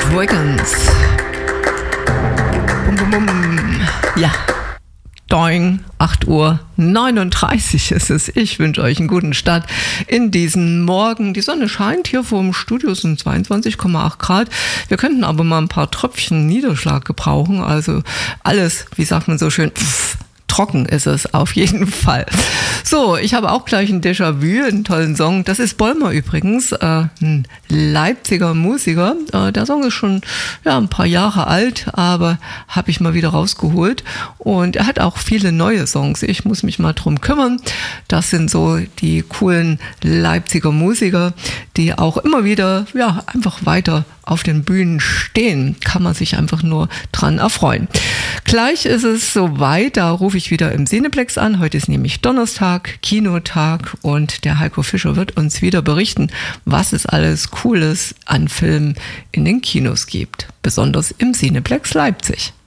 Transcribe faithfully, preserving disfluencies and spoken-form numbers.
Wiggins. Bum, bum, bum. Ja. Doing, acht Uhr neununddreißig ist es. Ich wünsche euch einen guten Start in diesen Morgen. Die Sonne scheint hier vor dem Studio, es sind zweiundzwanzig Komma acht Grad. Wir könnten aber mal ein paar Tröpfchen Niederschlag gebrauchen. Also alles, wie sagt man so schön, pff, trocken ist es auf jeden Fall. So, ich habe auch gleich ein Déjà-vu, einen tollen Song. Das ist Bolmer übrigens, äh, ein Leipziger Musiker. Äh, der Song ist schon ja, ein paar Jahre alt, aber habe ich mal wieder rausgeholt. Und er hat auch viele neue Songs. Ich muss mich mal drum kümmern. Das sind so die coolen Leipziger Musiker, die auch immer wieder ja, einfach weiter auf den Bühnen stehen. Kann man sich einfach nur dran erfreuen. Gleich ist es soweit, da rufe ich wieder im Cineplex an. Heute ist nämlich Donnerstag, Kinotag, und der Heiko Fischer wird uns wieder berichten, was es alles Cooles an Filmen in den Kinos gibt. Besonders im Cineplex Leipzig.